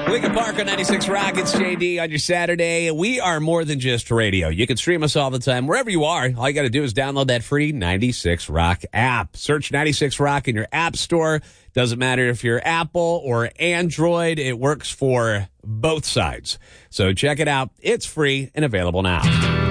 Lincoln Park on 96 Rock. It's JD on your Saturday. We are more than just radio. You can stream us all the time, wherever you are. All you got to do is download that free 96 Rock app. Search 96 Rock in your app store. Doesn't matter if you're Apple or Android. It works for both sides. So check it out. It's free and available now.